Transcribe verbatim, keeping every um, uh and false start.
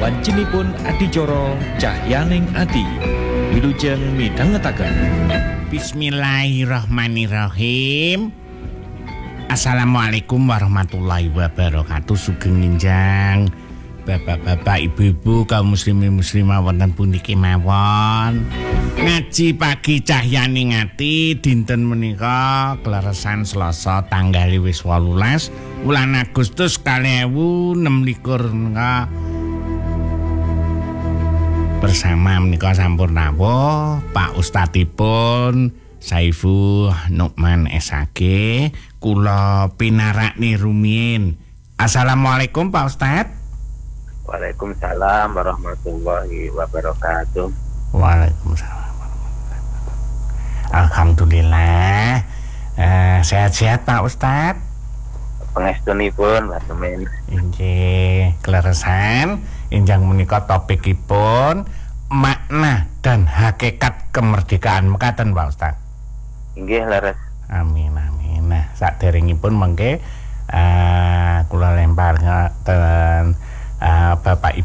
Sawancinipun adicara Cahyaning Ati. Wilujeng midhangetaken. Bismillahirrahmanirrahim. Assalamualaikum warahmatullahi wabarakatuh. Sugeng ninjang bapak-bapak, ibu-ibu, kaum muslimin muslimah wonten pundi kemawon. Ngaji pagi Cahyaning Ati dinten menika kleresan Selasa tanggal wis wolulas wulan Agustus kalih ewu enem likur menika bersama menika sampun rawuh Pak Ustadipun Saiful Nukman S H G, kula pinarakni rumiyin. Assalamualaikum Pak Ustad. Waalaikumsalam warahmatullahi wabarakatuh. Waalaikumsalam. Alhamdulillah. Eh, sehat-sehat Pak Ustad. Pangestunipun Batemin. Inggih, kleresan injang menika topikipun makna dan hakikat kemerdekaan mekaten Pak Ustad. Inggih leres. Amin amin. Nah, saderengipun mengke uh, kula lempar ten uh, Bapak